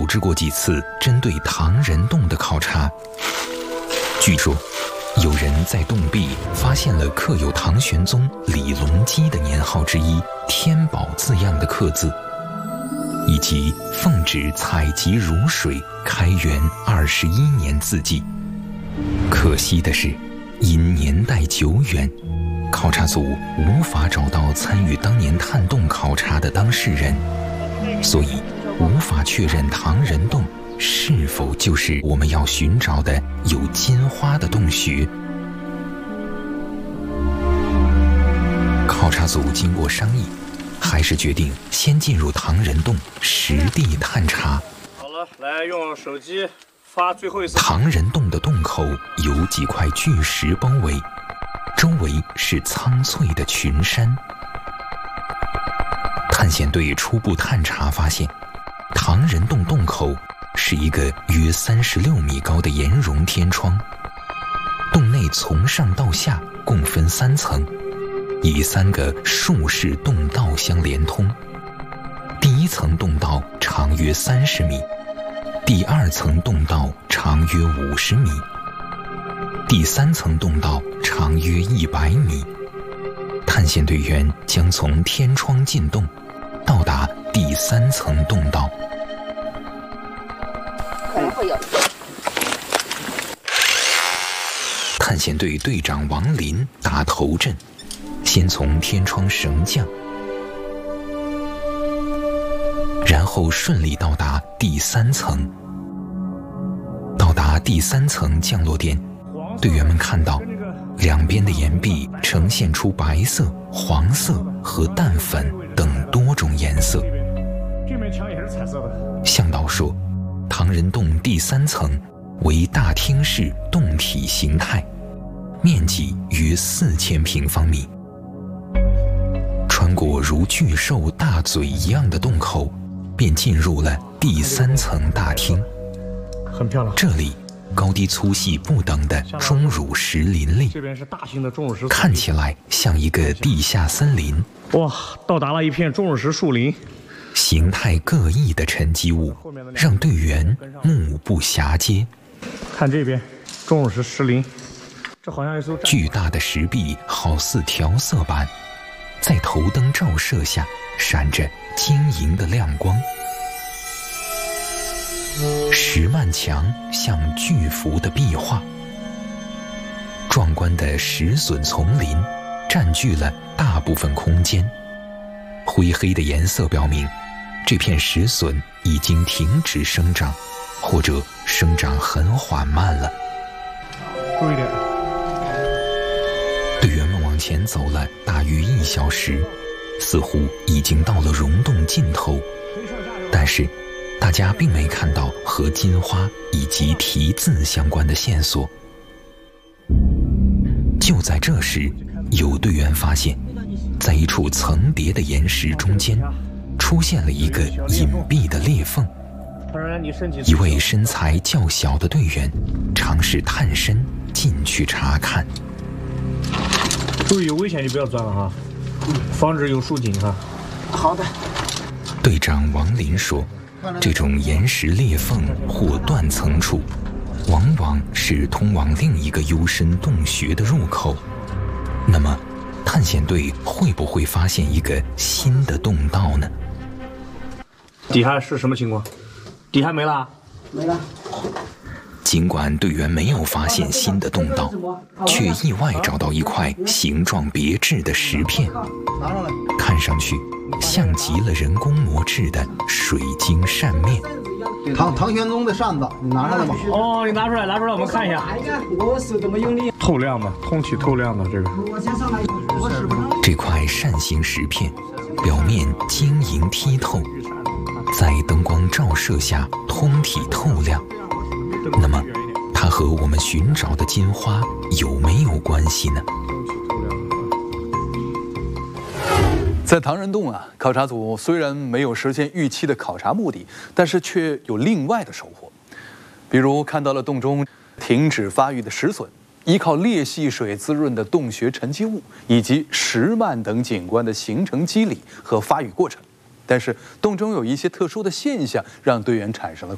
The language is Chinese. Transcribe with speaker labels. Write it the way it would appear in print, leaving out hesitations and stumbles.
Speaker 1: 织过几次针对唐人洞的考察。据说，有人在洞壁发现了刻有唐玄宗李隆基的年号之一“天宝”字样的刻字，以及奉旨采集汝水开元21年字迹。可惜的是，因年代久远，考察组无法找到参与当年探洞考察的当事人，所以无法确认唐人洞是否就是我们要寻找的有金花的洞穴。考察组经过商议，还是决定先进入唐人洞实地探查。
Speaker 2: 好了，来用手机发最后一次。
Speaker 1: 唐人洞的洞口有几块巨石包围，周围是苍翠的群山。探险队初步探查发现，唐人洞洞口是一个约36米高的岩溶天窗，洞内从上到下共分3层，以3个竖式洞道相连通。第1层洞道长约30米，第2层洞道长约50米，第3层洞道长约100米。探险队员将从天窗进洞，到达第3层洞道。探险队队长王林打头阵，先从天窗绳降，然后顺利到达第3层。到达第3层降落点，队员们看到两边的岩壁呈现出白色、黄色和淡粉等多种颜色。
Speaker 2: 这面墙也是彩色的。
Speaker 1: 向导说，唐人洞第3层为大厅式洞体形态，面积约4000平方米。穿过如巨兽大嘴一样的洞口，便进入了第3层大厅。
Speaker 2: 很漂亮。
Speaker 1: 这里高低粗细不等的钟乳石林立，
Speaker 2: 这边是大型的钟乳石，
Speaker 1: 看起来像一个地下森林。
Speaker 2: 哇，到达了一片钟乳石树林。
Speaker 1: 形态各异的沉积物让队员目不暇接。
Speaker 2: 看这边，钟乳石石林，这好像一艘
Speaker 1: 巨大的石壁好似调色板，在头灯照射下闪着晶莹的亮光。石幔墙像巨幅的壁画，壮观的石笋丛林占据了大部分空间。灰黑的颜色表明，这片石笋已经停止生长，或者生长很缓慢了。
Speaker 2: 注意点。
Speaker 1: 队员们往前走了大约1小时，似乎已经到了溶洞尽头，但是大家并没看到和金花以及题字相关的线索。就在这时，有队员发现，在一处层叠的岩石中间，出现了一个隐蔽的裂缝。一位身材较小的队员尝试探身进去查看。
Speaker 2: 注意，有危险就不要钻了哈，防止有树井哈。
Speaker 3: 好的。
Speaker 1: 队长王林说，这种岩石裂缝或断层处，往往是通往另一个幽深洞穴的入口。那么，探险队会不会发现一个新的洞道呢？
Speaker 2: 底下是什么情况？底下没了？
Speaker 3: 没了。
Speaker 1: 尽管队员没有发现新的洞道，却意外找到一块形状别致的石片，看上去像极了人工磨制的水晶扇面。
Speaker 3: 唐玄宗的扇子，你拿上来吧。
Speaker 2: 哦，你拿出来，我们看一下。
Speaker 3: 我手怎么用力？
Speaker 2: 透亮的，通体透亮的这个。
Speaker 1: 这块扇形石片表面晶莹剔透，在灯光照射下通体透亮。那么，它和我们寻找的金花有没有关系呢？
Speaker 4: 在唐人洞啊，考察组虽然没有实现预期的考察目的，但是却有另外的收获。比如看到了洞中停止发育的石笋，依靠裂隙水滋润的洞穴沉积物，以及石幔等景观的形成机理和发育过程。但是洞中有一些特殊的现象，让队员产生了